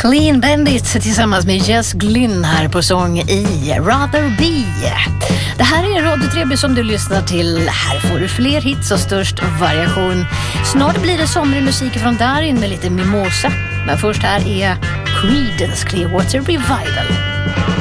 Clean Bandit tillsammans med Jess Glynn här på sång i Rather Be. Det här är Radio Treby som du lyssnar till. Här får du fler hits och störst variation. Snart blir det somrig musik från Darin med lite mimosa. Men först här är Creedence Clearwater Revival.